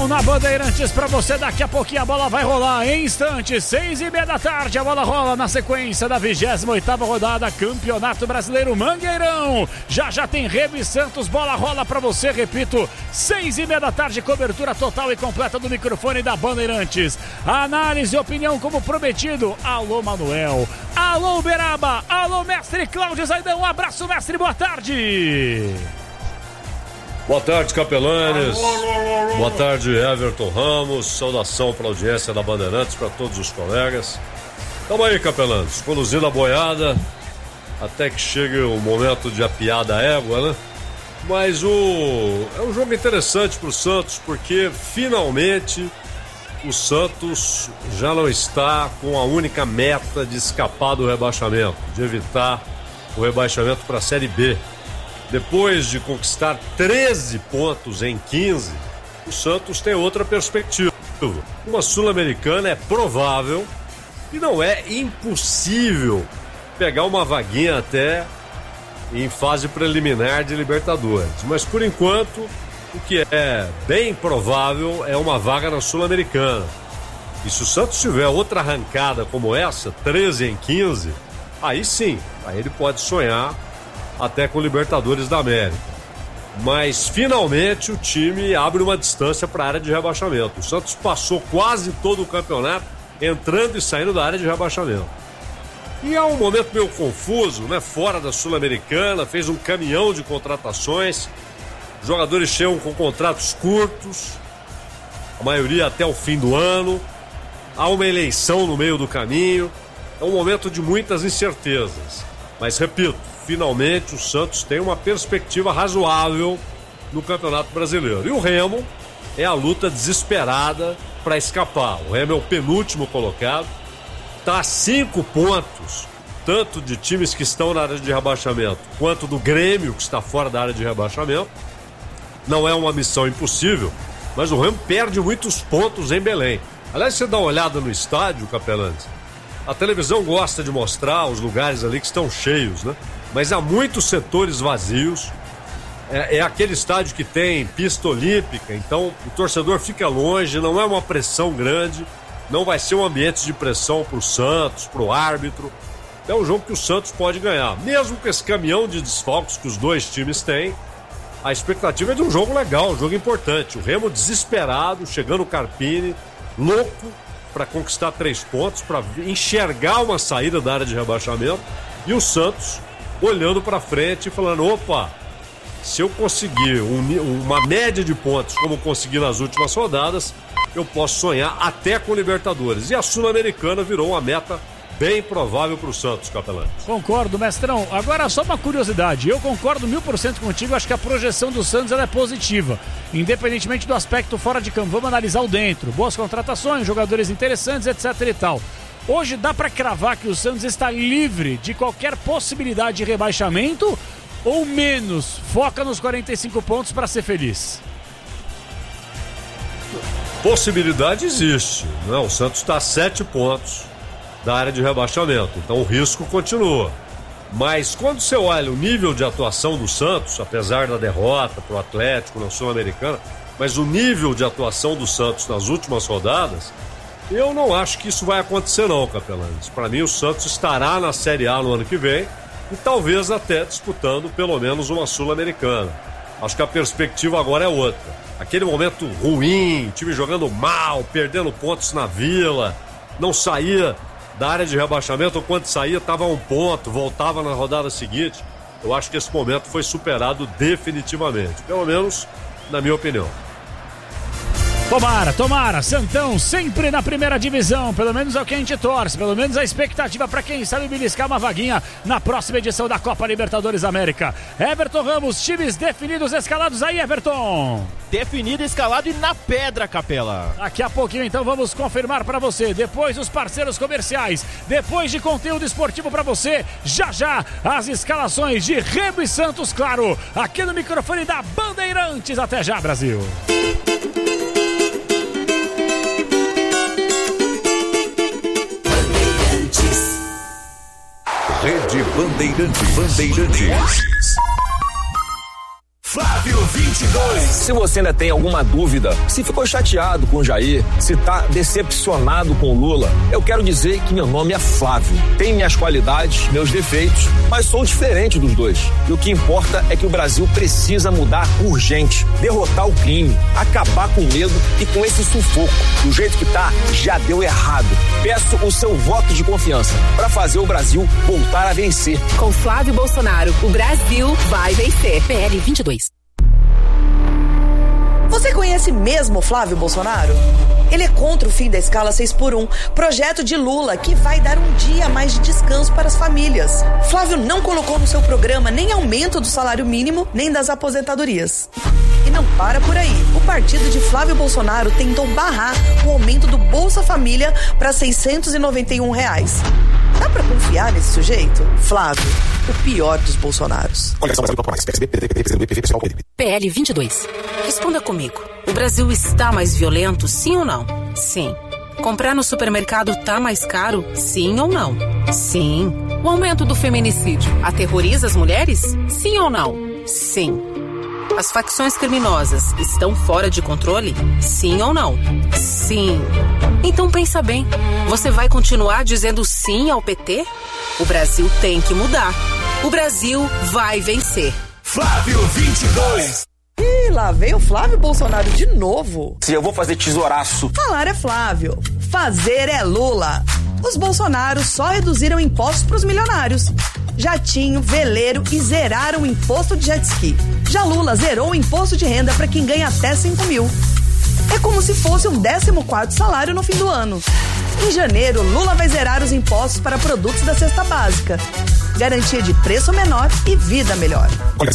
Domingão na Bandeirantes pra você. Daqui a pouquinho a bola vai rolar em instantes, 6:30 da tarde. A bola rola na sequência da 28ª rodada, Campeonato Brasileiro Mangueirão. Já tem Remo e Santos, bola rola pra você, repito, 6:30 da tarde, cobertura total e completa do microfone da Bandeirantes. Análise e opinião como prometido. Alô, Manuel. Alô, Beraba. Alô, mestre Cláudio Zaidão. Um abraço, mestre, boa tarde. Boa tarde, Capelanes. Boa tarde, Everton Ramos. Saudação para a audiência da Bandeirantes, para todos os colegas. Tamo aí, Capelanes, conduzindo a boiada até que chegue o momento de apiar da égua, né? Mas é um jogo interessante para o Santos, porque finalmente o Santos já não está com a única meta de escapar do rebaixamento, de evitar o rebaixamento para a Série B. Depois de conquistar 13 pontos em 15, o Santos tem outra perspectiva. Uma Sul-Americana é provável e não é impossível pegar uma vaguinha até em fase preliminar de Libertadores. Mas por enquanto, o que é bem provável é uma vaga na Sul-Americana. E se o Santos tiver outra arrancada como essa, 13 em 15, aí sim, aí ele pode sonhar até com Libertadores da América. Mas finalmente o time abre uma distância para a área de rebaixamento. O Santos passou quase todo o campeonato entrando e saindo da área de rebaixamento. E é um momento meio confuso, né? Fora da Sul-Americana, fez um caminhão de contratações. Os jogadores chegam com contratos curtos, a maioria até o fim do ano. Há uma eleição no meio do caminho. É um momento de muitas incertezas. Mas repito, finalmente o Santos tem uma perspectiva razoável no Campeonato Brasileiro. E o Remo é a luta desesperada para escapar. O Remo é o penúltimo colocado, está a 5 pontos, tanto de times que estão na área de rebaixamento, quanto do Grêmio, que está fora da área de rebaixamento. Não é uma missão impossível, mas o Remo perde muitos pontos em Belém. Aliás, você dá uma olhada no estádio, Capelanes, a televisão gosta de mostrar os lugares ali que estão cheios, né? Mas há muitos setores vazios. É aquele estádio que tem pista olímpica, então o torcedor fica longe, não é uma pressão grande, não vai ser um ambiente de pressão para o Santos, para o árbitro. É um jogo que o Santos pode ganhar. Mesmo com esse caminhão de desfalques que os dois times têm, a expectativa é de um jogo legal, um jogo importante. O Remo desesperado, chegando o Carpini, louco para conquistar 3 pontos, para enxergar uma saída da área de rebaixamento, e o Santos olhando para frente e falando, opa, se eu conseguir uma média de pontos como consegui nas últimas rodadas, eu posso sonhar até com Libertadores. E a Sul-Americana virou uma meta bem provável para o Santos, Capelão. Concordo, mestrão. Agora só uma curiosidade, eu concordo 1000% contigo, acho que a projeção do Santos ela é positiva, independentemente do aspecto fora de campo. Vamos analisar o dentro, boas contratações, jogadores interessantes, etc e tal. Hoje dá para cravar que o Santos está livre de qualquer possibilidade de rebaixamento ou menos, foca nos 45 pontos para ser feliz? Possibilidade existe, né? O Santos está a 7 pontos da área de rebaixamento, então o risco continua. Mas quando você olha o nível de atuação do Santos, apesar da derrota para o Atlético na Sul-Americana, mas o nível de atuação do Santos nas últimas rodadas, eu não acho que isso vai acontecer não, Capelanes. Para mim o Santos estará na Série A no ano que vem e talvez até disputando pelo menos uma Sul-Americana. Acho que a perspectiva agora é outra. Aquele momento ruim, time jogando mal, perdendo pontos na Vila, não saía da área de rebaixamento, ou quando saía estava a 1 ponto, voltava na rodada seguinte. Eu acho que esse momento foi superado definitivamente, pelo menos na minha opinião. Tomara, Santão sempre na primeira divisão, pelo menos é o que a gente torce, pelo menos a expectativa para quem sabe beliscar uma vaguinha na próxima edição da Copa Libertadores América. Everton Ramos, times definidos, escalados aí, Everton. Definido, escalado e na pedra, Capela. Daqui a pouquinho então vamos confirmar para você, depois dos parceiros comerciais, depois de conteúdo esportivo para você, já as escalações de Remo e Santos, claro, aqui no microfone da Bandeirantes. Até já, Brasil. Rede Bandeirantes. 22. Se você ainda tem alguma dúvida, se ficou chateado com o Jair, se tá decepcionado com o Lula, eu quero dizer que meu nome é Flávio. Tenho minhas qualidades, meus defeitos, mas sou diferente dos dois. E o que importa é que o Brasil precisa mudar urgente, derrotar o crime, acabar com o medo e com esse sufoco. Do jeito que tá, já deu errado. Peço o seu voto de confiança para fazer o Brasil voltar a vencer. Com Flávio Bolsonaro, o Brasil vai vencer. PL 22. Você conhece mesmo Flávio Bolsonaro? Ele é contra o fim da escala 6x1, projeto de Lula que vai dar um dia a mais de descanso para as famílias. Flávio não colocou no seu programa nem aumento do salário mínimo, nem das aposentadorias. E não para por aí. O partido de Flávio Bolsonaro tentou barrar o aumento do Bolsa Família para R$ 691. Dá pra confiar nesse sujeito? Flávio, o pior dos Bolsonaros. PL 22. Responda comigo. O Brasil está mais violento, sim ou não? Sim. Comprar no supermercado tá mais caro, sim ou não? Sim. O aumento do feminicídio aterroriza as mulheres? Sim ou não? Sim. As facções criminosas estão fora de controle? Sim ou não? Sim. Então pensa bem, você vai continuar dizendo sim ao PT? O Brasil tem que mudar. O Brasil vai vencer. Flávio 22. Ih, lá veio o Flávio Bolsonaro de novo. Se eu vou fazer tesouraço. Falar é Flávio, fazer é Lula. Os Bolsonaros só reduziram impostos para os milionários. Jatinho, veleiro e zeraram o imposto de jet ski. Já Lula zerou o imposto de renda para quem ganha até 5 mil. É como se fosse um 14º salário no fim do ano. Em janeiro, Lula vai zerar os impostos para produtos da cesta básica. Garantia de preço menor e vida melhor.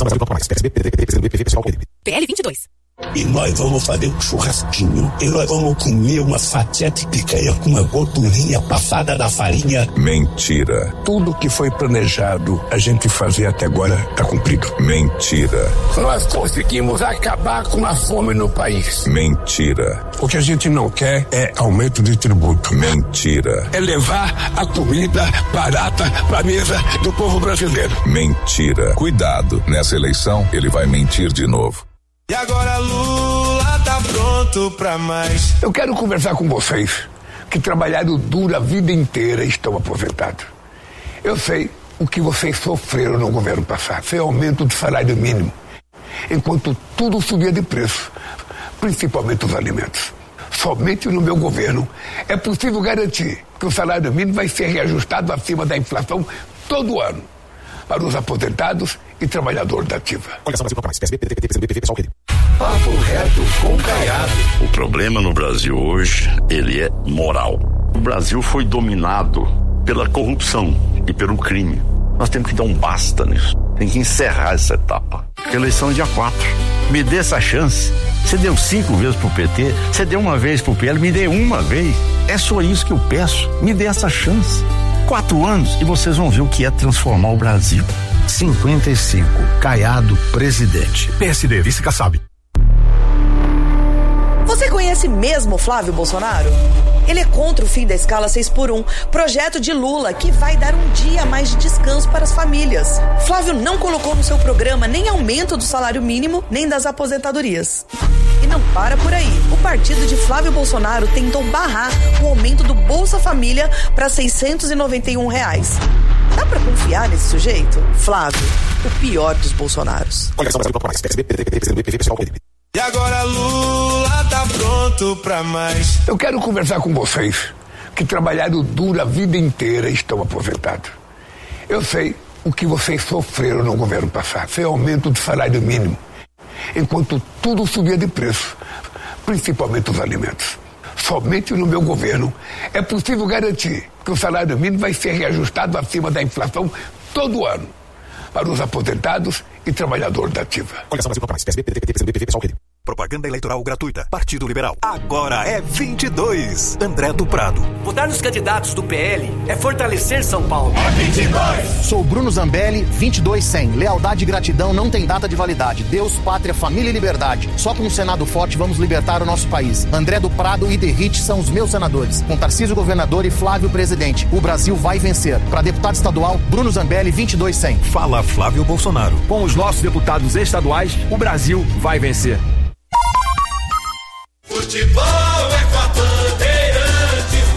PL 22. E nós vamos fazer um churrasquinho. E nós vamos comer uma fatia de picanha com uma gordurinha passada da farinha. Mentira. Tudo que foi planejado a gente fazer até agora tá cumprido. Mentira. Nós conseguimos acabar com a fome no país. Mentira. O que a gente não quer é aumento de tributo. Mentira. É levar a comida barata pra mesa do povo brasileiro. Mentira. Cuidado, nessa eleição ele vai mentir de novo. E agora Lula tá pronto pra mais. Eu quero conversar com vocês que trabalharam duro a vida inteira e estão aposentados. Eu sei o que vocês sofreram no governo passado. Foi aumento do salário mínimo, enquanto tudo subia de preço, principalmente os alimentos. Somente no meu governo é possível garantir que o salário mínimo vai ser reajustado acima da inflação todo ano para os aposentados e trabalhadores da ativa. Papo reto com Caiado. O problema no Brasil hoje, ele é moral. O Brasil foi dominado pela corrupção e pelo crime. Nós temos que dar um basta nisso. Tem que encerrar essa etapa. A eleição é dia 4. Me dê essa chance. Você deu 5 vezes pro PT, você deu uma vez pro PL, me dê uma vez. É só isso que eu peço. Me dê essa chance. 4 anos e vocês vão ver o que é transformar o Brasil. 55. Caiado, presidente. PSD, vice Kassab. Você conhece mesmo Flávio Bolsonaro? Ele é contra o fim da escala 6x1, projeto de Lula que vai dar um dia a mais de descanso para as famílias. Flávio não colocou no seu programa nem aumento do salário mínimo, nem das aposentadorias. E não para por aí. O partido de Flávio Bolsonaro tentou barrar o aumento do Bolsa Família para R$ 691. Dá pra confiar nesse sujeito? Flávio, o pior dos Bolsonaros. E agora Lula tá pronto pra mais. Eu quero conversar com vocês que trabalharam duro a vida inteira e estão aposentados. Eu sei o que vocês sofreram no governo passado. Foi aumento do salário mínimo, enquanto tudo subia de preço, principalmente os alimentos. Somente no meu governo é possível garantir que o salário mínimo vai ser reajustado acima da inflação todo ano para os aposentados e trabalhadores da ativa. Propaganda eleitoral gratuita. Partido Liberal. Agora é 22. André do Prado. Votar nos candidatos do PL é fortalecer São Paulo. É 22. Sou Bruno Zambelli, 22-100. Lealdade e gratidão não tem data de validade. Deus, pátria, família e liberdade. Só com um Senado forte vamos libertar o nosso país. André do Prado e Derrite são os meus senadores. Com Tarcísio governador e Flávio presidente. O Brasil vai vencer. Para deputado estadual, Bruno Zambelli, 22-100. Fala Flávio Bolsonaro. Com os nossos deputados estaduais, o Brasil vai vencer. Futebol é com a Bandeirantes.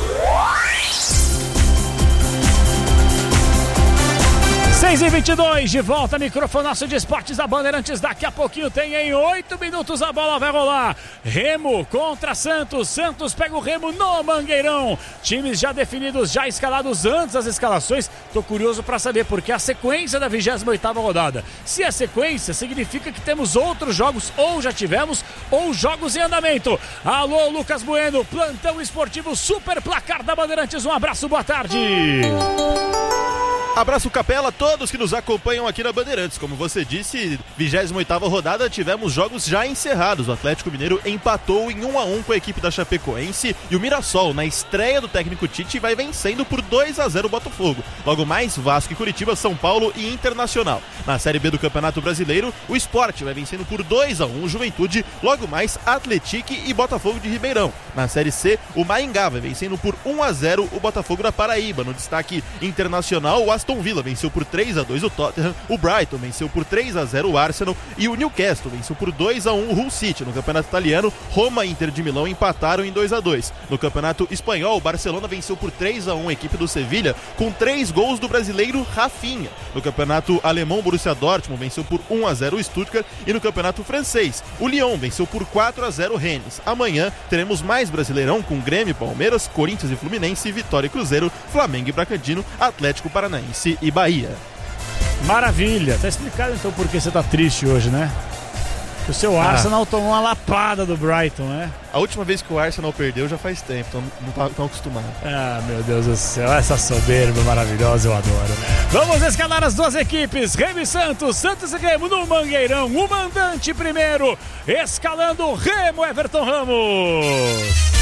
6h22, de volta, microfonaço de esportes da Bandeirantes. Daqui a pouquinho tem em 8 minutos a bola vai rolar. Remo contra Santos. Santos pega o Remo no Mangueirão. Times já definidos, já escalados antes das escalações. Tô curioso para saber porque a sequência da 28ª rodada. Se é sequência, significa que temos outros jogos, ou já tivemos, ou jogos em andamento. Alô, Lucas Bueno, plantão esportivo super placar da Bandeirantes. Um abraço, boa tarde. Abraço, Capela, todos que nos acompanham aqui na Bandeirantes. Como você disse, 28ª rodada, tivemos jogos já encerrados. O Atlético Mineiro empatou em 1-1 com a equipe da Chapecoense e o Mirassol, na estreia do técnico Tite, vai vencendo por 2-0 o Botafogo. Logo mais, Vasco e Curitiba, São Paulo e Internacional. Na Série B do Campeonato Brasileiro, o Sport vai vencendo por 2-1 o Juventude, logo mais Atlético e Botafogo de Ribeirão. Na Série C, o Maringá vai vencendo por 1-0 o Botafogo da Paraíba. No destaque internacional, o Aston Villa venceu por 3-2 o Tottenham, o Brighton venceu por 3-0 o Arsenal e o Newcastle venceu por 2-1 o Hull City. No Campeonato Italiano, Roma e Inter de Milão empataram em 2-2. No Campeonato Espanhol, o Barcelona venceu por 3-1 a equipe do Sevilha, com 3 gols do brasileiro Rafinha. No Campeonato Alemão, o Borussia Dortmund venceu por 1-0 o Stuttgart e no Campeonato Francês, o Lyon venceu por 4-0 o Rennes. Amanhã teremos mais Brasileirão com Grêmio, Palmeiras, Corinthians e Fluminense, Vitória e Cruzeiro, Flamengo e Bragantino, Atlético Paranaense e Bahia. Maravilha, tá explicado então por que você tá triste hoje, né? Que o seu Arsenal tomou uma lapada do Brighton, né? A última vez que o Arsenal perdeu já faz tempo, então não tá tão acostumado. Ah, meu Deus do céu, essa soberba maravilhosa eu adoro. Vamos escalar as duas equipes, Remo e Santos, Santos e Remo no Mangueirão. O mandante primeiro, escalando Remo, Everton Ramos.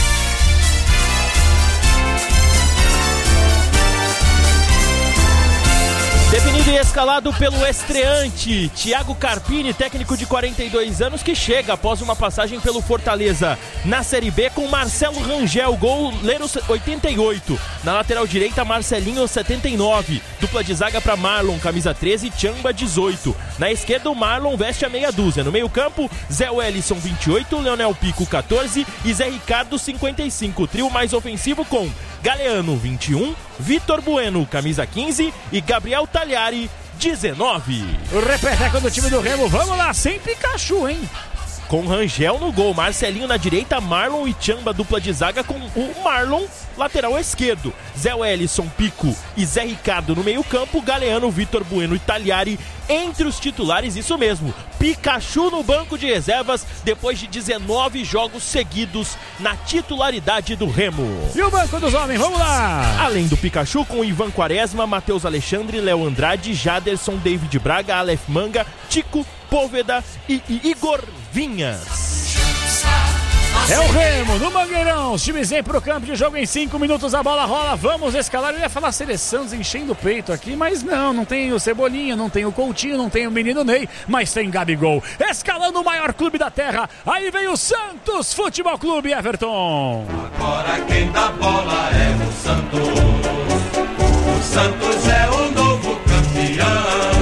Definido e escalado pelo estreante Thiago Carpini, técnico de 42 anos, que chega após uma passagem pelo Fortaleza na Série B com Marcelo Rangel, goleiro 88. Na lateral direita, Marcelinho 79. Dupla de zaga para Marlon, camisa 13, Chamba 18. Na esquerda, o Marlon veste a meia dúzia. No meio campo, Zé Wellison 28, Leonel Pico 14 e Zé Ricardo 55. O trio mais ofensivo com Galeano 21, Vitor Bueno, camisa 15 e Gabriel Talhari, 19. O repeteco do time do Remo, vamos lá, sem Pikachu, hein? Com Rangel no gol, Marcelinho na direita, Marlon e Chamba, dupla de zaga com o Marlon, lateral esquerdo. Zé Wellison, Pico e Zé Ricardo no meio campo, Galeano, Vitor Bueno e Talhari entre os titulares, isso mesmo. Pikachu no banco de reservas depois de 19 jogos seguidos na titularidade do Remo. E o banco dos homens, vamos lá! Além do Pikachu, com Ivan Quaresma, Matheus Alexandre, Léo Andrade, Jaderson, David Braga, Aleph Manga, Tico, Póveda e Igor Vinhas. É o Remo, no Mangueirão, os times vêm pro campo de jogo em 5 minutos, a bola rola, vamos escalar. Eu ia falar seleção enchendo o peito aqui, mas não tem o Cebolinha, não tem o Coutinho, não tem o menino Ney, mas tem Gabigol, escalando o maior clube da terra. Aí vem o Santos Futebol Clube, Everton. Agora quem dá bola é o Santos. O Santos é o novo campeão.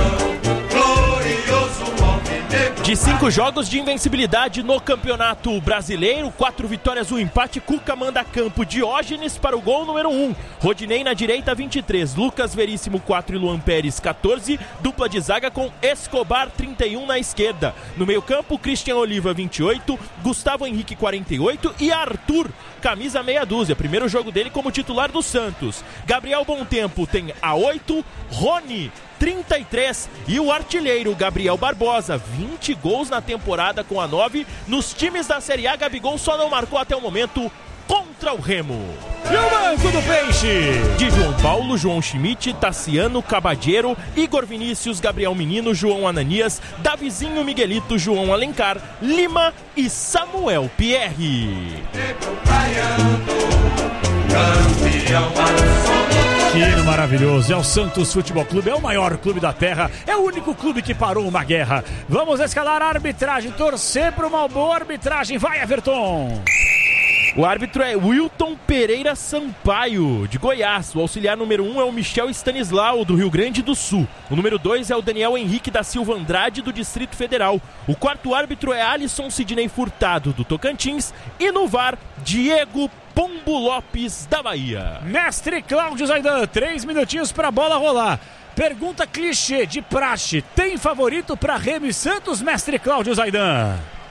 De 5 jogos de invencibilidade no Campeonato Brasileiro, 4 vitórias, 1 empate, Cuca manda campo, Diógenes para o gol número 1, Rodinei na direita 23, Lucas Veríssimo 4 e Luan Pérez 14, dupla de zaga com Escobar 31 na esquerda. No meio campo, Christian Oliva 28, Gustavo Henrique 48 e Arthur, camisa meia dúzia, primeiro jogo dele como titular do Santos. Gabriel Bontempo tem a 8, Rony 33 e o artilheiro Gabriel Barbosa, 20 gols na temporada com a 9. Nos times da Série A, Gabigol só não marcou até o momento contra contra o Remo. E o Banco do Peixe? De João Paulo, João Schmidt, Tassiano, Cabadeiro, Igor Vinícius, Gabriel Menino, João Ananias, Davizinho, Miguelito, João Alencar, Lima e Samuel Pierre. Que hino maravilhoso, é o Santos Futebol Clube, é o maior clube da terra, é o único clube que parou uma guerra. Vamos escalar a arbitragem, torcer para uma boa arbitragem, vai Everton! O árbitro é Wilton Pereira Sampaio, de Goiás. O auxiliar número 1 é o Michel Stanislau, do Rio Grande do Sul. O número 2 é o Daniel Henrique da Silva Andrade, do Distrito Federal. O quarto árbitro é Alisson Sidney Furtado, do Tocantins. E no VAR, Diego Pombo Lopes, da Bahia. Mestre Cláudio Zaidan, 3 minutinhos para a bola rolar. Pergunta clichê de praxe, tem favorito para Remo e Santos, mestre Cláudio Zaidan?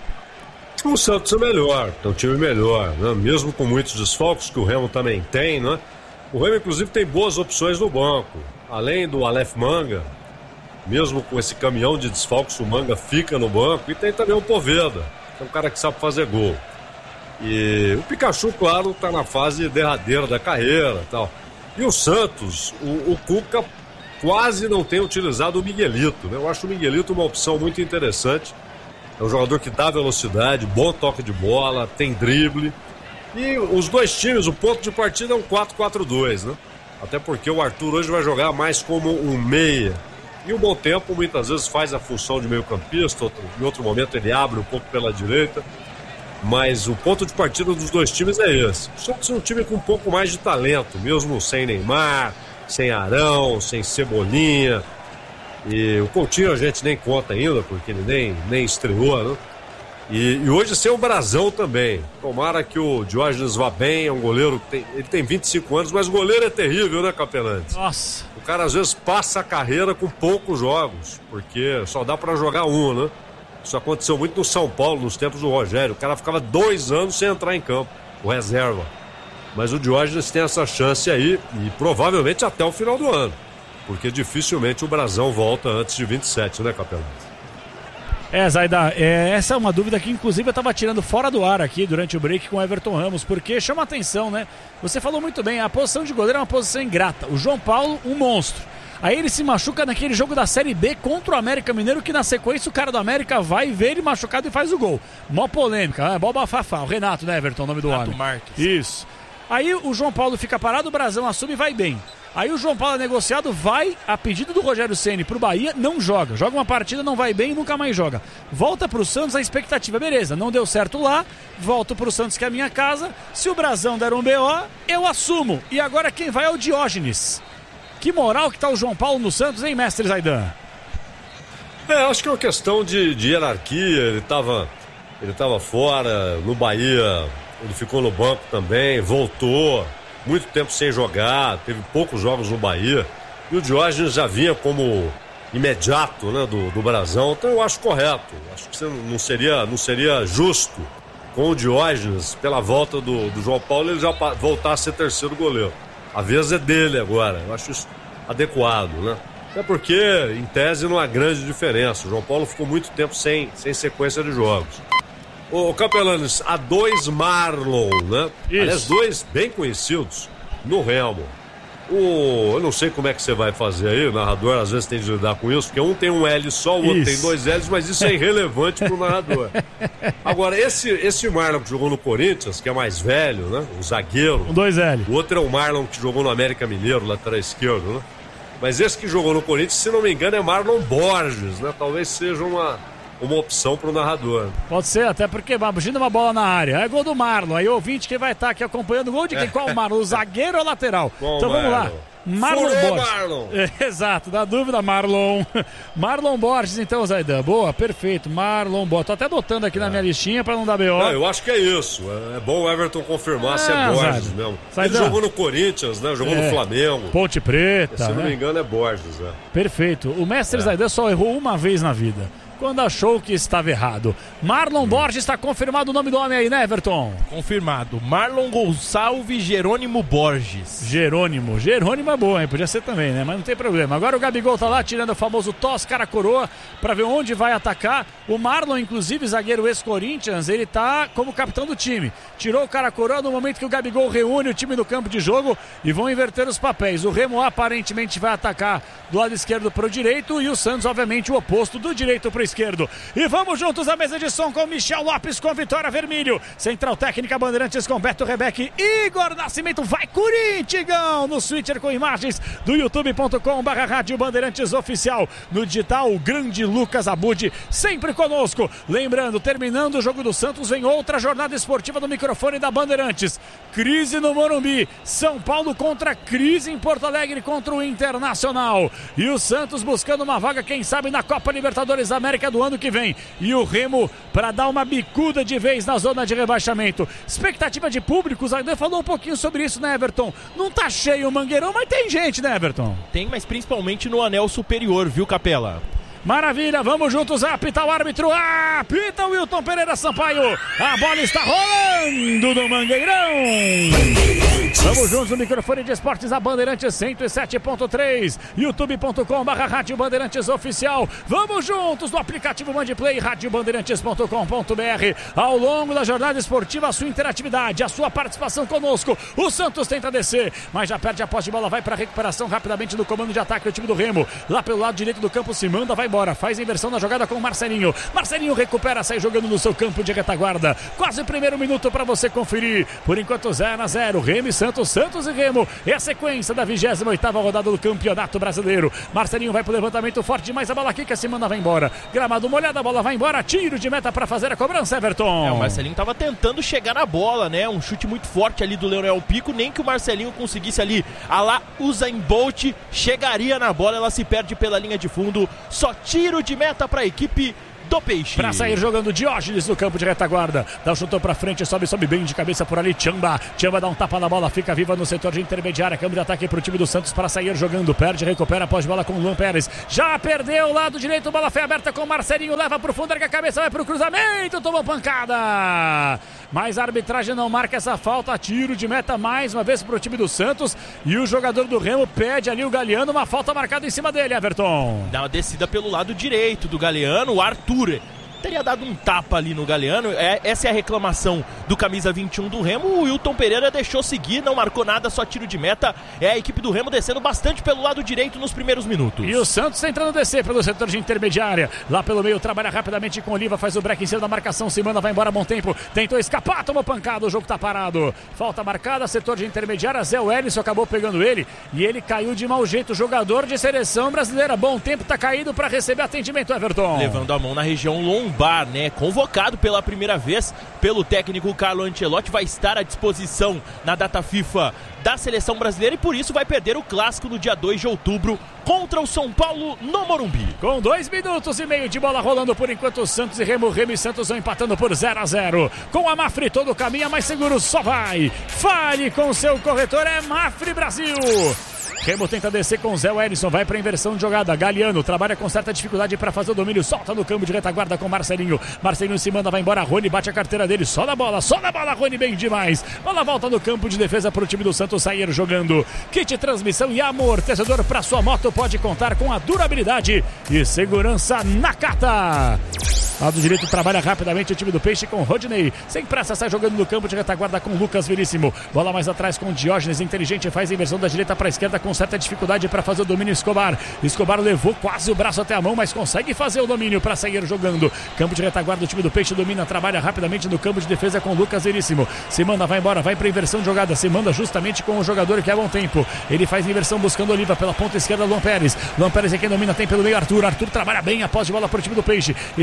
O Santos é melhor, tem um time melhor, né? Mesmo com muitos desfalques que o Remo também tem, né? O Remo, inclusive, tem boas opções no banco. Além do Aleph Manga, mesmo com esse caminhão de desfalques, o Manga fica no banco. E tem também o Poveda, que é um cara que sabe fazer gol. E o Pikachu, claro, está na fase derradeira da carreira e tal. E o Santos, o Cuca quase não tem utilizado o Miguelito, né? Eu acho o Miguelito uma opção muito interessante. É um jogador que dá velocidade, bom toque de bola, tem drible. E os dois times, o ponto de partida é um 4-4-2, né? Até porque o Arthur hoje vai jogar mais como um meia. E o Bom Tempo muitas vezes faz a função de meio campista, em outro momento ele abre um pouco pela direita. Mas o ponto de partida dos dois times é esse. O Santos é um time com um pouco mais de talento, mesmo sem Neymar, sem Arão, sem Cebolinha. E o Coutinho a gente nem conta ainda, porque ele nem estreou, né? E hoje sem o Brazão também. Tomara que o Diógenes vá bem, é um goleiro que ele tem 25 anos, mas o goleiro é terrível, né, Capelante? Nossa. O cara às vezes passa a carreira com poucos jogos, porque só dá pra jogar um, né? Isso aconteceu muito no São Paulo, nos tempos do Rogério. O cara ficava 2 anos sem entrar em campo, o reserva. Mas o Diógenes tem essa chance aí, e provavelmente até o final do ano. Porque dificilmente o Brazão volta antes de 27, né, Capelão? Zaidan, essa é uma dúvida que inclusive eu estava tirando fora do ar aqui durante o break com o Everton Ramos, porque chama atenção, né? Você falou muito bem, a posição de goleiro é uma posição ingrata. O João Paulo, um monstro. Aí ele se machuca naquele jogo da Série B contra o América Mineiro, que na sequência o cara do América vai ver ele machucado e faz o gol. Mó polêmica, né? Mó bafafá. O Renato, né, Everton, o nome do homem. Marques. Isso. Aí o João Paulo fica parado, o Brazão assume e vai bem. Aí o João Paulo é negociado, vai a pedido do Rogério Ceni pro Bahia, não joga. Joga uma partida, não vai bem e nunca mais joga. Volta pro Santos, a expectativa, beleza, não deu certo lá, volto pro Santos que é a minha casa. Se o Brazão der um BO, eu assumo. E agora quem vai é o Diógenes. Que moral que tá o João Paulo no Santos, hein, mestre Zaidan? Acho que é uma questão de hierarquia, ele tava fora, no Bahia, ele ficou no banco também, voltou. Muito tempo sem jogar, teve poucos jogos no Bahia. E o Diógenes já vinha como imediato, né, do Brazão. Então eu acho correto. Acho que não seria justo com o Diógenes, pela volta do João Paulo, ele já voltar a ser terceiro goleiro. A vez é dele agora. Eu acho isso adequado, né? Até porque, em tese, não há grande diferença. O João Paulo ficou muito tempo sem sequência de jogos. Ô, Capelanes, há 2 Marlon, né? Isso. Aliás, 2 bem conhecidos no Remo. Eu não sei como é que você vai fazer aí, o narrador às vezes tem de lidar com isso, porque um tem um L só, o outro tem 2 L's, mas isso é irrelevante pro narrador. Agora, esse Marlon que jogou no Corinthians, que é mais velho, né? O zagueiro. Com 2 L. O outro é o Marlon que jogou no América Mineiro, lateral esquerdo, né? Mas esse que jogou no Corinthians, se não me engano, é Marlon Borges, né? Talvez seja uma opção pro narrador. Pode ser, até porque imagina uma bola na área. É gol do Marlon. Aí o ouvinte que vai estar aqui acompanhando o gol de quem? Qual o Marlon? O zagueiro ou o lateral? Bom, então vamos lá. Marlon Borges. Marlon. Exato, na dúvida, Marlon. Marlon Borges, então, Zaidan. Boa, perfeito. Marlon Borges. Tô até adotando aqui na minha listinha pra não dar BO. Não, eu acho que é isso. É bom o Everton confirmar se é Borges mesmo. Zaidan. Ele jogou no Corinthians, né? Jogou no Flamengo. Ponte Preta. Se não me engano, é Borges. Perfeito. O mestre Zaidan só errou uma vez na vida. quando achou que estava errado. Marlon Borges, está confirmado o nome do homem aí, né, Everton? Confirmado. Marlon Gonçalves Jerônimo Borges. Jerônimo é bom, hein? Podia ser também, né? Mas não tem problema. Agora o Gabigol tá lá tirando o famoso tosse, cara coroa, para ver onde vai atacar. O Marlon, inclusive, zagueiro ex-Corinthians, ele tá como capitão do time. Tirou o cara coroa no momento que o Gabigol reúne o time no campo de jogo e vão inverter os papéis. O Remo aparentemente vai atacar do lado esquerdo pro direito e o Santos, obviamente, o oposto, do direito pro esquerdo. E vamos juntos à mesa de som com Michel Lopes, com Vitória Vermelho. Central Técnica Bandeirantes com Beto Rebeque, Igor Nascimento. Vai Corinthians no switcher com imagens do youtube.com/Rádio Bandeirantes Oficial. No digital, o grande Lucas Abud, sempre conosco. Lembrando, terminando o jogo do Santos, vem outra jornada esportiva do microfone da Bandeirantes. Crise no Morumbi. São Paulo contra crise em Porto Alegre contra o Internacional. E o Santos buscando uma vaga, quem sabe, na Copa Libertadores da América do ano que vem. E o Remo para dar uma bicuda de vez na zona de rebaixamento. Expectativa de público, o Zaidan falou um pouquinho sobre isso, né, Everton? Não tá cheio o Mangueirão, mas tem gente, né, Everton? Tem, mas principalmente no anel superior, viu, Capela? Maravilha, vamos juntos, apita o árbitro, apita o Wilton Pereira Sampaio, a bola está rolando no Mangueirão. Vamos juntos no microfone de esportes da Bandeirantes 107.3, youtube.com/Rádio Bandeirantes Oficial. Vamos juntos no aplicativo Bandplay, radiobandeirantes.com.br. Ao longo da jornada esportiva, a sua interatividade, a sua participação conosco. O Santos tenta descer, mas já perde a posse de bola, vai para a recuperação rapidamente no comando de ataque do time do Remo. Lá pelo lado direito do campo se manda, vai embora, faz a inversão na jogada com o Marcelinho. Marcelinho recupera, sai jogando no seu campo de retaguarda. Quase o primeiro minuto para você conferir. Por enquanto 0-0, Remo e Santos, Santos e Remo. É a sequência da 28ª rodada do Campeonato Brasileiro. Marcelinho vai pro levantamento forte demais, a bola quica, se manda, vai embora. Gramado molhado, a bola vai embora, tiro de meta para fazer a cobrança, Everton. O Marcelinho tava tentando chegar na bola, né? Um chute muito forte ali do Leonel Pico, nem que o Marcelinho conseguisse ali, a lá Usain Bolt, chegaria na bola, ela se perde pela linha de fundo. Só tiro de meta para a equipe do Peixe. Pra sair jogando Diógenes no campo de retaguarda. Dá um chutou pra frente, sobe bem de cabeça por ali. Tchamba dá um tapa na bola, fica viva no setor de intermediária. Câmbio de ataque pro time do Santos para sair jogando. Perde, recupera após bola com o Luan Pérez. Já perdeu o lado direito, bola foi aberta com o Marcelinho. Leva pro fundo, erga a cabeça, vai pro cruzamento. Tomou pancada. Mas a arbitragem não marca essa falta. Tiro de meta mais uma vez pro time do Santos. E o jogador do Remo pede ali o Galeano. Uma falta marcada em cima dele, Everton. Dá uma descida pelo lado direito do Galeano. O Arthur teria dado um tapa ali no Galeano. Essa é a reclamação do camisa 21 do Remo. O Wilton Pereira deixou seguir, não marcou nada, só tiro de meta. É a equipe do Remo descendo bastante pelo lado direito nos primeiros minutos. E o Santos tentando descer pelo setor de intermediária. Lá pelo meio, trabalha rapidamente com Oliva, faz o break em cima da marcação, se manda, vai embora, bom tempo. Tentou escapar, tomou pancada, o jogo tá parado. Falta marcada, setor de intermediária, Zé Wellison acabou pegando ele e ele caiu de mau jeito. Jogador de seleção brasileira, bom tempo, tá caído para receber atendimento, Everton. Levando a mão na região lombar, né? Convocado pela primeira vez pelo técnico Carlo Ancelotti, vai estar à disposição na data FIFA da seleção brasileira e por isso vai perder o clássico no dia 2 de outubro contra o São Paulo no Morumbi. Com 2 minutos e meio de bola rolando por enquanto, Santos e Remo e Santos vão empatando por 0-0. Com a Mafre todo caminho, mais seguro só vai. Fale com seu corretor, é Mafre Brasil. Remo tenta descer com o Zé Wellison, vai para inversão de jogada. Galeano trabalha com certa dificuldade para fazer o domínio, solta no campo de retaguarda com Marcelinho. Marcelinho se manda, vai embora. Rony bate a carteira dele, só na bola, Rony bem demais. Bola volta no campo de defesa para o time do Santos sair jogando. Kit transmissão e amortecedor para sua moto pode contar com a durabilidade e segurança Nakata. Lado direito trabalha rapidamente o time do Peixe com Rodney. Sem pressa sai jogando no campo de retaguarda com Lucas Veríssimo. Bola mais atrás com Diógenes, inteligente, faz a inversão da direita para a esquerda com certa dificuldade para fazer o domínio. Escobar levou quase o braço até a mão, mas consegue fazer o domínio para sair jogando. Campo de retaguarda, o time do Peixe domina, trabalha rapidamente no campo de defesa com Lucas Veríssimo. Se manda, vai embora, vai para inversão de jogada, se manda justamente com o jogador que é bom tempo. Ele faz inversão buscando Oliva pela ponta esquerda, Luan Pérez é quem domina, tem pelo meio Arthur trabalha bem após de bola para o time do Peixe. Escapa da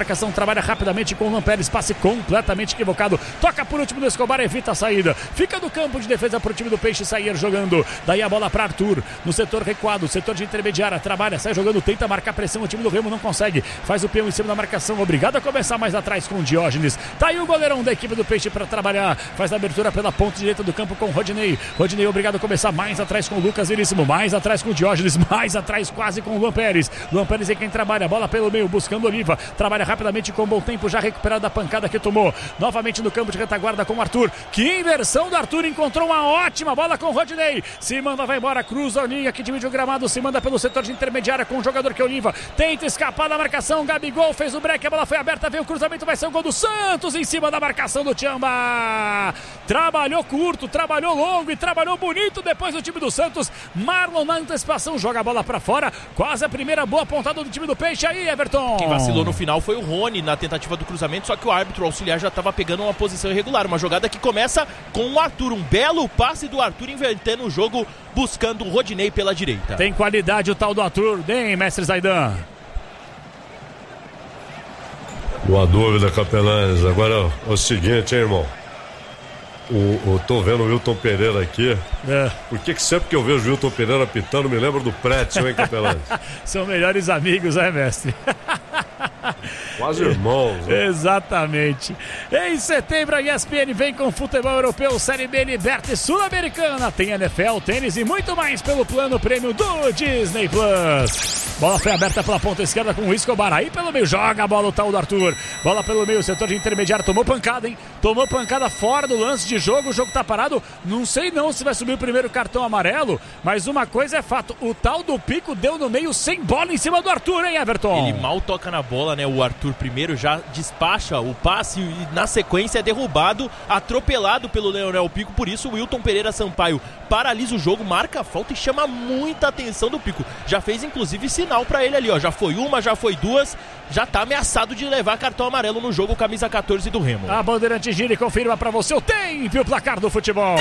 marcação, trabalha rapidamente com o Lampérez, passe completamente equivocado, toca por último no Escobar, evita a saída, fica no campo de defesa pro time do Peixe sair jogando, daí a bola para Arthur, no setor recuado, setor de intermediária, trabalha, sai jogando, tenta marcar pressão, o time do Remo não consegue, faz o peão em cima da marcação, obrigado a começar mais atrás com o Diógenes, tá aí o goleirão da equipe do Peixe para trabalhar, faz a abertura pela ponta direita do campo com o Rodinei obrigado a começar mais atrás com o Lucas Veríssimo, mais atrás com o Diógenes, mais atrás quase com o Lampérez é quem trabalha, bola pelo meio, buscando Oliva, trabalha rapidamente com bom tempo, já recuperado da pancada que tomou, novamente no campo de retaguarda com o Arthur, que inversão do Arthur, encontrou uma ótima bola com o Rodinei, se manda, vai embora, cruza a linha que divide o gramado, se manda pelo setor de intermediária com o jogador que é Oliva, tenta escapar da marcação, Gabigol fez o break, a bola foi aberta, veio o cruzamento, vai ser o gol do Santos em cima da marcação do Tchamba, trabalhou curto, trabalhou longo e trabalhou bonito depois do time do Santos, Marlon na antecipação, joga a bola pra fora, quase a primeira boa pontada do time do Peixe aí, Everton. Quem vacilou no final foi o Rony na tentativa do cruzamento, só que o árbitro auxiliar já estava pegando uma posição irregular, uma jogada que começa com o Arthur, um belo passe do Arthur invertendo o jogo, buscando o Rodinei pela direita. Tem qualidade o tal do Arthur, hein, mestre Zaidan? Boa dúvida, Capelanes. Agora é o seguinte, hein, irmão? Tô vendo o Wilton Pereira aqui. Por que sempre que eu vejo o Wilton Pereira pitando, me lembro do Pretzel, hein, Capelanes? São melhores amigos, né, mestre? Quase irmãos, né? Exatamente. Em setembro a ESPN vem com futebol europeu, Série B, Liberta e Sul-Americana. Tem NFL, tênis e muito mais pelo plano prêmio do Disney Plus. Bola foi aberta pela ponta esquerda com o Escobar. Aí pelo meio, joga a bola o tal do Arthur. Bola pelo meio, setor de intermediário. Tomou pancada, hein? Tomou pancada fora do lance de jogo. O jogo tá parado. Não sei não se vai subir o primeiro cartão amarelo, mas uma coisa é fato. O tal do Pico deu no meio sem bola em cima do Arthur, hein, Everton? Ele mal toca na bola, né? O Arthur primeiro já despacha o passe e na sequência é derrubado, atropelado pelo Leonel Pico. Por isso o Wilton Pereira Sampaio paralisa o jogo, marca a falta e chama muita atenção do Pico. Já fez inclusive sinal pra ele ali, ó. Já foi uma, já foi duas, já tá ameaçado de levar cartão amarelo no jogo, camisa 14 do Remo. A Bandeirante gira e confirma pra você o tempo e o placar do futebol.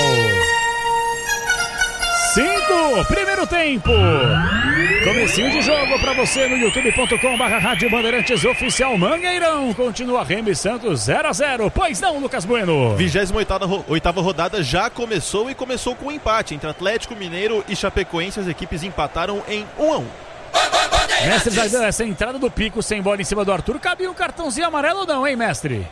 5, primeiro tempo. Comecinho de jogo pra você no youtube.com/Rádio Bandeirantes Oficial. Mangueirão continua Remo e Santos 0-0. Pois não, Lucas Bueno? 28ª rodada já começou e começou com um empate entre Atlético Mineiro e Chapecoense. As equipes empataram em 1-1. Mestre Zaidan, essa entrada do Pico sem bola em cima do Arthur, cabia um cartãozinho amarelo ou não, hein, mestre?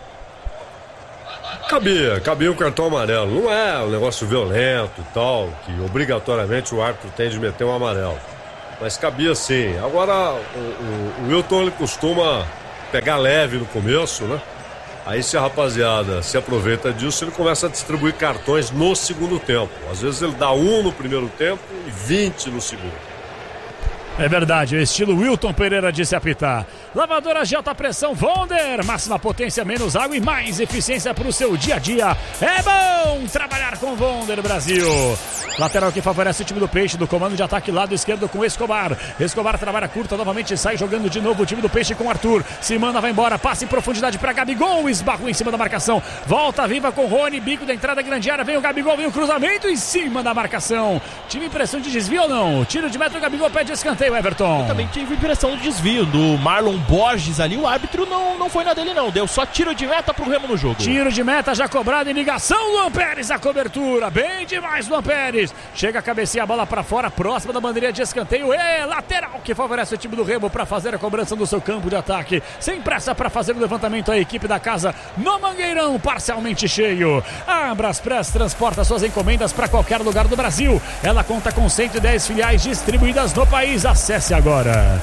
Cabia um cartão amarelo. Não é um negócio violento e tal, que obrigatoriamente o árbitro tem de meter um amarelo. Mas cabia sim. Agora, o Wilton, ele costuma pegar leve no começo, né? Aí se a rapaziada se aproveita disso, ele começa a distribuir cartões no segundo tempo. Às vezes ele dá 1 no primeiro tempo e 20 no segundo. É verdade, o estilo Wilton Pereira disse apitar. Lavadora de alta pressão Wonder, máxima potência, menos água e mais eficiência para o seu dia a dia. É bom trabalhar com Wonder, Brasil. Lateral que favorece o time do Peixe, do comando de ataque lado esquerdo com Escobar. Escobar trabalha curta, novamente sai jogando de novo o time do Peixe com Arthur. Se manda, vai embora, passa em profundidade para Gabigol, esbarrou em cima da marcação. Volta viva com Rony, bico da entrada grande área, vem o Gabigol, vem o cruzamento em cima da marcação. Tive impressão de desvio ou não? Tiro de meta, o Gabigol pede escanteio, Everton. Eu também tive impressão de desvio do Marlon Borges ali, o árbitro não foi na dele não, deu só tiro de meta pro Remo no jogo. Tiro de meta já cobrado em ligação, Luan Pérez a cobertura, bem demais Luan Pérez, chega a cabecear a bola pra fora, próxima da bandeirinha de escanteio, lateral que favorece o time do Remo pra fazer a cobrança do seu campo de ataque, sem pressa pra fazer o levantamento a equipe da casa no Mangueirão, parcialmente cheio. A Braspress transporta suas encomendas pra qualquer lugar do Brasil, ela conta com 110 filiais distribuídas no país, acesse agora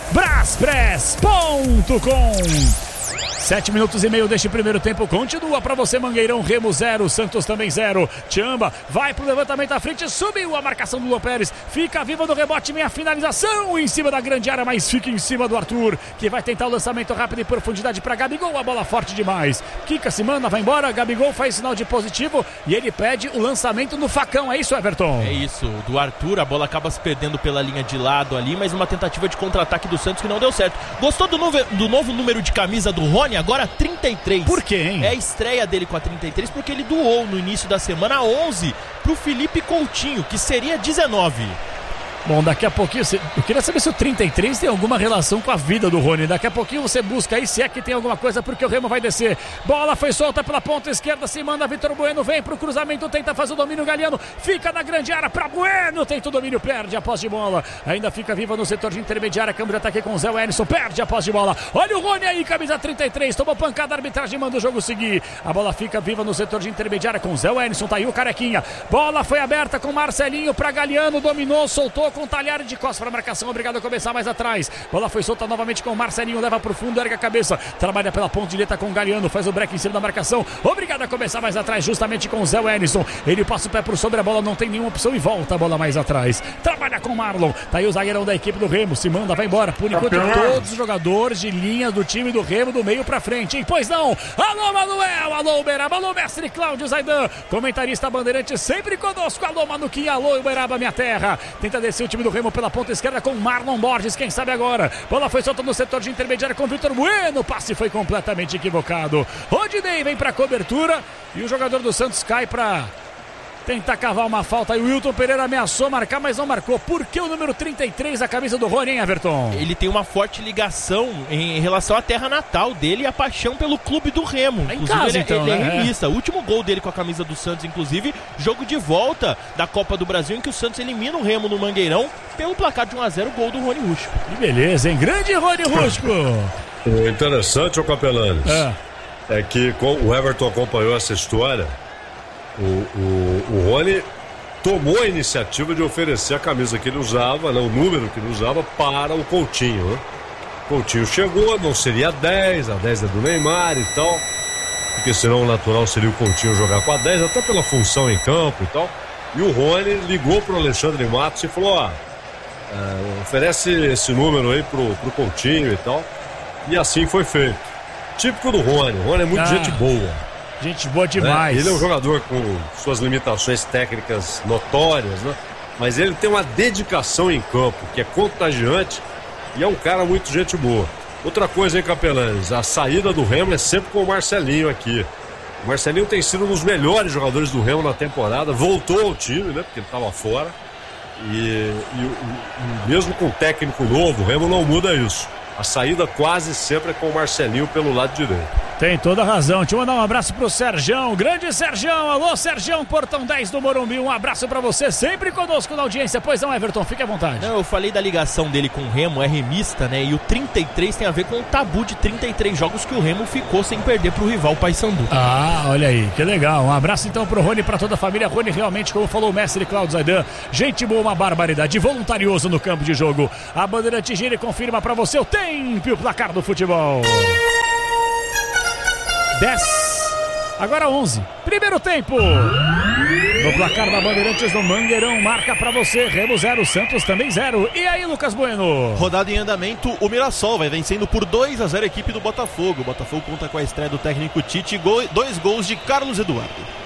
braspress.com. 7 minutos e meio deste primeiro tempo, continua pra você Mangueirão, Remo 0, Santos também 0. Tchamba vai pro levantamento à frente, subiu a marcação do Luan Pérez, fica viva no rebote, vem a finalização em cima da grande área, mas fica em cima do Arthur, que vai tentar o lançamento rápido em profundidade pra Gabigol, a bola forte demais, Kika se manda, vai embora, Gabigol faz sinal de positivo e ele pede o lançamento no facão, é isso, Everton? É isso, do Arthur, a bola acaba se perdendo pela linha de lado ali, mas uma tentativa de contra-ataque do Santos que não deu certo. Gostou do novo número de camisa do Rony? Agora 33. Por quê, hein? É a estreia dele com a 33, porque ele doou no início da semana 11 pro Felipe Coutinho, que seria 19. Bom, daqui a pouquinho, eu queria saber se o 33 tem alguma relação com a vida do Rony. Daqui a pouquinho você busca aí se é que tem alguma coisa, porque o Remo vai descer. Bola foi solta pela ponta esquerda, se manda Vitor Bueno, vem pro cruzamento, tenta fazer o domínio, Galeano fica na grande área pra Bueno, tenta o domínio, perde a posse de bola. Ainda fica viva no setor de intermediária, câmbio de ataque com o Zé Wellington, perde a posse de bola. Olha o Rony aí, camisa 33, tomou pancada, a arbitragem manda o jogo seguir. A bola fica viva no setor de intermediária com o Zé Wellington, tá aí o Carequinha. Bola foi aberta com Marcelinho pra Galeano, dominou, soltou com Talhari de costas para a marcação, obrigado a começar mais atrás. Bola foi solta novamente com o Marcelinho, leva pro fundo, ergue a cabeça, trabalha pela ponta direita com o Galeano, faz o break em cima da marcação, obrigado a começar mais atrás, justamente com o Zé Wellington. Ele passa o pé por sobre a bola, não tem nenhuma opção e volta a bola mais atrás. Trabalha com o Marlon, tá aí o zagueirão da equipe do Remo, se manda, vai embora. Por enquanto, todos os jogadores de linha do time do Remo do meio pra frente, hein? Pois não, alô Manuel, alô Uberaba, alô mestre Cláudio Zaidan, comentarista bandeirante sempre conosco, alô Manuquinha, alô Uberaba, minha terra. Tenta descer o time do Remo pela ponta esquerda com Marlon Borges, quem sabe agora. Bola foi solta no setor de intermediária com Vitor Bueno, o passe foi completamente equivocado. Rodinei vem pra cobertura e o jogador do Santos cai pra tentar cavar uma falta. E o Wilton Pereira ameaçou marcar, mas não marcou. Por que o número 33, a camisa do Rony, hein, Everton? Ele tem uma forte ligação em relação à terra natal dele e a paixão pelo clube do Remo. Em casa, então, ele é remista. O último gol dele com a camisa do Santos, inclusive, jogo de volta da Copa do Brasil, em que o Santos elimina o Remo no Mangueirão pelo placar de 1-0, gol do Rony Rústico. Que beleza, hein? Grande Rony Rústico! O interessante, ô Capelanes, é que o Everton acompanhou essa história. O Rony tomou a iniciativa de oferecer a camisa que ele usava, né, o número que ele usava, para o Coutinho, né? O Coutinho chegou, não seria a 10 é do Neymar e tal, porque senão o natural seria o Coutinho jogar com a 10, até pela função em campo e tal. E o Rony ligou pro Alexandre Matos e falou: oferece esse número aí pro Coutinho e tal. E assim foi feito. Típico do Rony. O Rony é muito gente boa. Gente boa demais. Ele é um jogador com suas limitações técnicas notórias, né? Mas ele tem uma dedicação em campo que é contagiante e é um cara muito gente boa. Outra coisa, hein, Capelanes? A saída do Remo é sempre com o Marcelinho aqui. O Marcelinho tem sido um dos melhores jogadores do Remo na temporada. Voltou ao time, né? Porque ele estava fora. E mesmo com técnico novo, o Remo não muda isso. A saída quase sempre é com o Marcelinho pelo lado direito. Tem toda a razão. Deixa eu mandar um abraço pro Serjão, grande Serjão. Alô, Serjão, Portão 10 do Morumbi. Um abraço pra você, sempre conosco na audiência. Pois não, Everton, fique à vontade. Não, eu falei da ligação dele com o Remo, é remista, né? E o 33 tem a ver com o tabu de 33 jogos que o Remo ficou sem perder pro rival Paysandu. Ah, olha aí, que legal. Um abraço então pro Rony e pra toda a família. Rony realmente, como falou o mestre Cláudio Zaidan, gente boa, uma barbaridade, voluntarioso no campo de jogo. A Bandeirante gira e confirma pra você o tempo e o placar do futebol. 10, agora 11, primeiro tempo. No placar da Bandeirantes no Mangueirão, marca pra você, Remo 0, Santos também 0. E aí, Lucas Bueno? Rodada em andamento, o Mirassol vai vencendo por 2-0 a equipe do Botafogo. O Botafogo conta com a estreia do técnico Tite, 2 gols de Carlos Eduardo.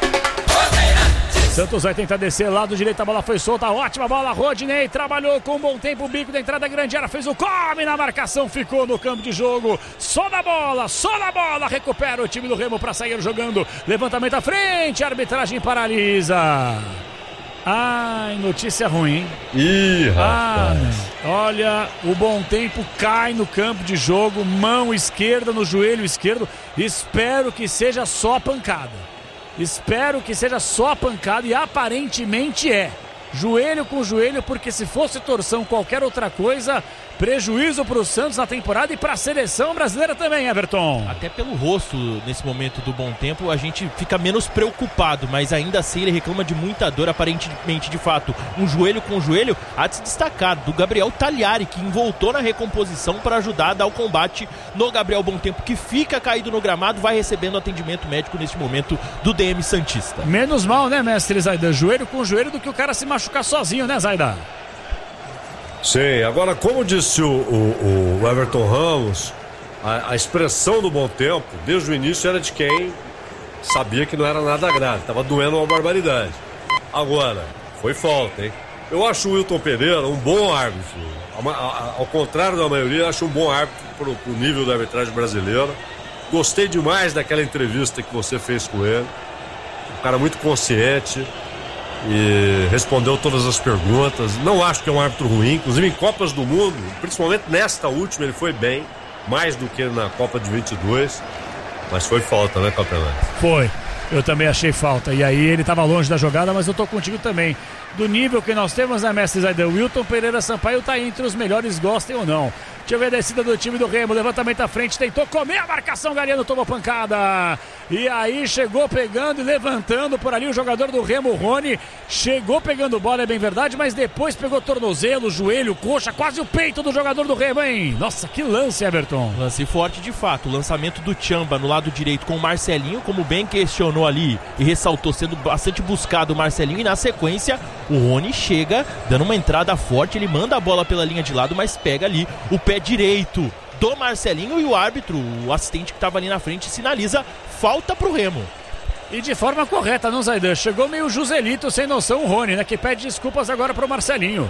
Santos vai tentar descer, lado direito, a bola foi solta, ótima bola, Rodinei trabalhou com um bom tempo, o bico da entrada grande área, fez o come na marcação, ficou no campo de jogo, só na bola, recupera o time do Remo para sair jogando, levantamento à frente, a arbitragem paralisa. Ai, notícia ruim, hein? Ih, rapaz. Olha, o bom tempo cai no campo de jogo, mão esquerda no joelho esquerdo, espero que seja só pancada. Espero que seja só pancada e aparentemente é. Joelho com joelho, porque se fosse torção qualquer outra coisa, prejuízo para o Santos na temporada e para a seleção brasileira também, Everton. Até pelo rosto, nesse momento do bom tempo, a gente fica menos preocupado, mas ainda assim ele reclama de muita dor, aparentemente, de fato. Um joelho com joelho, há de se destacar, do Gabriel Talhari, que voltou na recomposição para ajudar a dar o combate no Gabriel Bom Tempo, que fica caído no gramado, vai recebendo atendimento médico neste momento do DM Santista. Menos mal, né, mestre Zaidan? Joelho com joelho do que o cara se machucar sozinho, né, Zaidan? Sim, agora como disse o Everton Ramos, a expressão do bom tempo, desde o início era de quem sabia que não era nada grave, estava doendo uma barbaridade. Agora, foi falta, hein? Eu acho o Wilton Pereira um bom árbitro, ao contrário da maioria, acho um bom árbitro pro nível da arbitragem brasileira. Gostei demais daquela entrevista que você fez com ele, um cara muito consciente. e respondeu todas as perguntas. Não acho que é um árbitro ruim, inclusive em Copas do Mundo, principalmente nesta última, ele foi bem, mais do que na Copa de 22, mas foi falta, né, Capelani? Foi, eu também achei falta, e aí ele estava longe da jogada, mas eu tô contigo também. Do nível que nós temos na mestre Zaidan, Wilton Pereira Sampaio tá entre os melhores, gostem ou não. Deixa eu ver a descida do time do Remo, levantamento à frente, tentou comer a marcação, Galhardo tomou pancada. E aí chegou pegando e levantando por ali o jogador do Remo, Rony. Chegou pegando bola, é bem verdade, mas depois pegou tornozelo, joelho, coxa, quase o peito do jogador do Remo, hein? Nossa, que lance, Everton. Lance forte de fato, o lançamento do Tchamba no lado direito com o Marcelinho, como bem questionou ali e ressaltou, sendo bastante buscado o Marcelinho, e na sequência o Rony chega dando uma entrada forte, ele manda a bola pela linha de lado, mas pega ali o pé direito do Marcelinho e o árbitro, o assistente que estava ali na frente, sinaliza falta pro Remo. E de forma correta, não, Zaidan? Chegou meio Joselito, sem noção, o Rony, né? Que pede desculpas agora pro Marcelinho.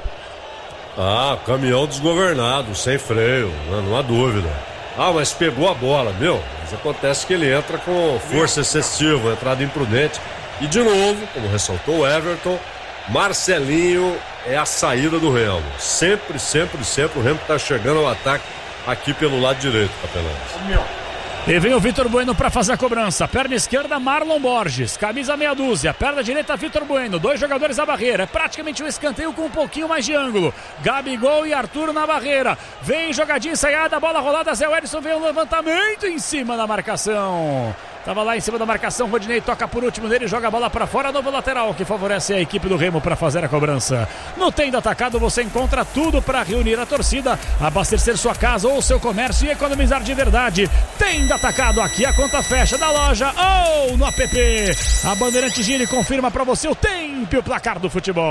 Caminhão desgovernado, sem freio, não há dúvida. Mas pegou a bola, mas acontece que ele entra com força excessiva, entrada imprudente. E de novo, como ressaltou o Everton, Marcelinho é a saída do Remo. Sempre o Remo está chegando ao ataque aqui pelo lado direito, Capelani. E vem o Vitor Bueno para fazer a cobrança. Perna esquerda, Marlon Borges. Camisa meia dúzia. Perna direita, Vitor Bueno. 2 jogadores à barreira. É praticamente um escanteio com um pouquinho mais de ângulo. Gabigol e Arthur na barreira. Vem jogadinha ensaiada, bola rolada. Zé Wellison vem um levantamento em cima da marcação. Tava lá em cima da marcação, Rodinei toca por último nele, joga a bola para fora, novo lateral que favorece a equipe do Remo para fazer a cobrança. No Tenda Atacado você encontra tudo para reunir a torcida, abastecer sua casa ou seu comércio e economizar de verdade. Tenda Atacado, aqui a conta fecha da loja ou no app. A Bandeirante Gire confirma para você o tempo e o placar do futebol.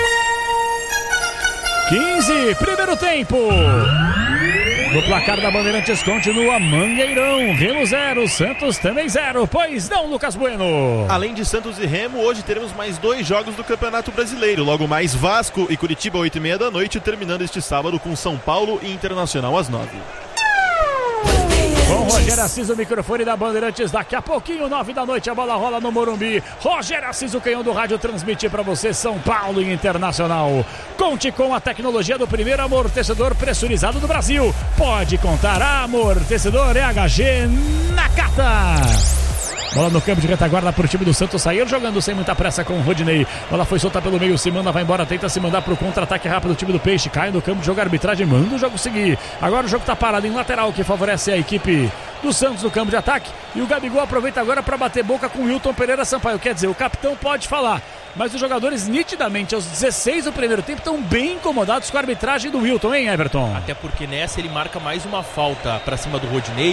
15, primeiro tempo. No placar da Bandeirantes continua Mangueirão, Remo 0, Santos também 0, pois não, Lucas Bueno? Além de Santos e Remo, hoje teremos mais 2 jogos do Campeonato Brasileiro, logo mais Vasco e Curitiba 8h30 da noite, terminando este sábado com São Paulo e Internacional às 9h. Com Rogério Assis, o microfone da Bandeirantes, daqui a pouquinho, 9 da noite, a bola rola no Morumbi. Rogério Assis, o canhão do rádio, transmite para você São Paulo e Internacional. Conte com a tecnologia do primeiro amortecedor pressurizado do Brasil. Pode contar, amortecedor EHG Nakata. Bola no campo de retaguarda para o time do Santos sair jogando sem muita pressa com o Rodinei. Bola foi solta pelo meio, se manda, vai embora, tenta se mandar para o contra-ataque rápido do time do Peixe. Cai no campo de jogo, a arbitragem manda o jogo seguir. Agora o jogo está parado em lateral, que favorece a equipe do Santos no campo de ataque. E o Gabigol aproveita agora para bater boca com o Wilton Pereira Sampaio. Quer dizer, o capitão pode falar, mas os jogadores nitidamente aos 16 do primeiro tempo estão bem incomodados com a arbitragem do Wilton, hein, Everton? Até porque nessa ele marca mais uma falta para cima do Rodinei.